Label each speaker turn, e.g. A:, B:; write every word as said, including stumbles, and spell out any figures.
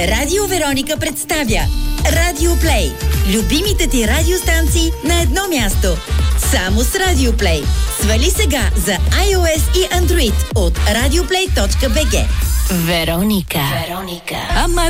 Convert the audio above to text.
A: Радио Вероника представя Радио Плей. Любимите ти радиостанции на едно място. Само с Радио Плей. Свали сега за iOS и Android от радиоплей точка би джи.
B: Вероника. Вероника. Ама